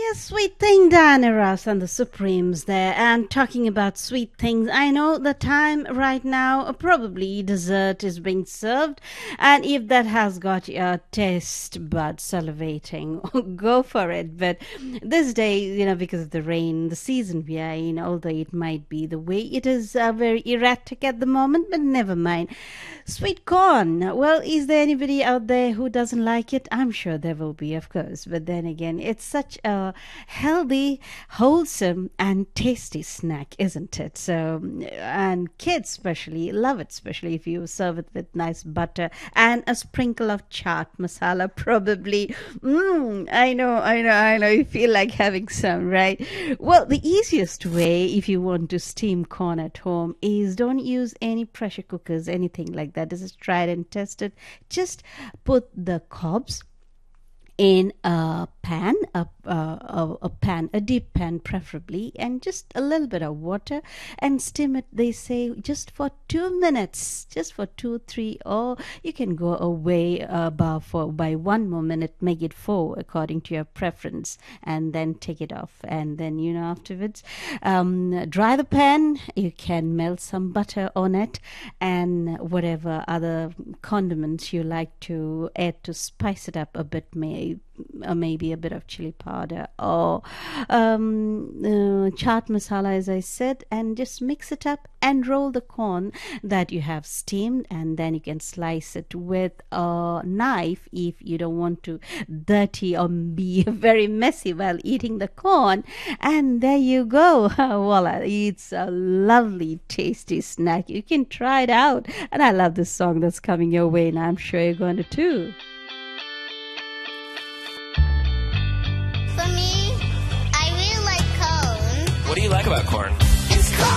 Yes, sweet thing, Diana Ross and the Supremes there. And talking about sweet things, I know the time right now, probably dessert is being served. And if that has got your taste buds salivating, go for it. But this day, because of the rain, the season we are in, although it might be the way it is very erratic at the moment, but never mind. Sweet corn. Well, is there anybody out there who doesn't like it? I'm sure there will be, of course. But then again, it's such a healthy, wholesome, and tasty snack, isn't it? So, and kids especially love it, especially if you serve it with nice butter and a sprinkle of chaat masala, probably. I know. You feel like having some, right? Well, the easiest way, if you want to steam corn at home, is don't use any pressure cookers, anything like that. This is tried and tested. Just put the cobs in a pan, a deep pan preferably, and just a little bit of water, and steam it, they say, just for 2 minutes, just for 2-3, or you can go away by 1 more minute, make it 4 according to your preference, and then take it off. And then afterwards, dry the pan. You can melt some butter on it, and whatever other condiments you like to add to spice it up a bit, maybe a bit of chili powder or chaat masala, as I said, and just mix it up and roll the corn that you have steamed, and then you can slice it with a knife if you don't want to dirty or be very messy while eating the corn. And there you go. Voila, it's a lovely tasty snack. You can try it out. And I love this song that's coming your way, and I'm sure you're going to too. For me, I really like corn. What do you like about corn?